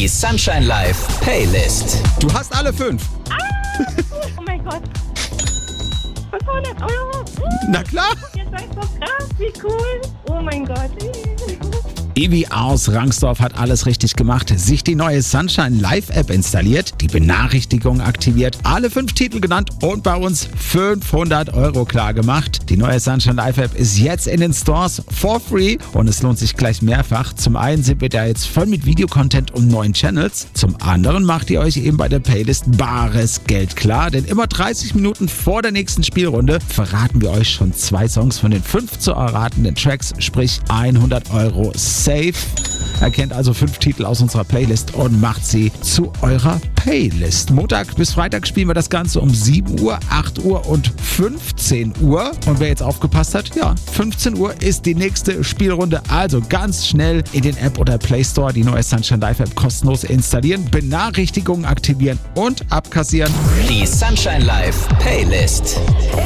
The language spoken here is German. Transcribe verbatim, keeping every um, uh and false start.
Die Sunshine Live Playlist. Du hast alle fünf. Ah, oh mein Gott. fünfhundert Euro. Na klar. Ihr seid so krass, wie cool. Oh mein Gott. Evi aus Rangsdorf hat alles richtig gemacht, sich die neue Sunshine Live App installiert, die Benachrichtigung aktiviert, alle fünf Titel genannt und bei uns fünfhundert Euro klar gemacht. Die neue Sunshine Live App ist jetzt in den Stores for free und es lohnt sich gleich mehrfach. Zum einen sind wir da jetzt voll mit Videocontent und neuen Channels, zum anderen macht ihr euch eben bei der Playlist bares Geld klar, denn immer dreißig Minuten vor der nächsten Spielrunde verraten wir euch schon zwei Songs von den fünf zu erratenden Tracks, sprich hundert Euro safe. Erkennt also fünf Titel aus unserer Playlist und macht sie zu eurer Playlist. Montag bis Freitag spielen wir das Ganze um sieben Uhr, acht Uhr und fünfzehn Uhr. Und wer jetzt aufgepasst hat, ja, fünfzehn Uhr ist die nächste Spielrunde. Also ganz schnell in den App oder Play Store die neue Sunshine Live App kostenlos installieren, Benachrichtigungen aktivieren und abkassieren. Die Sunshine Live Playlist.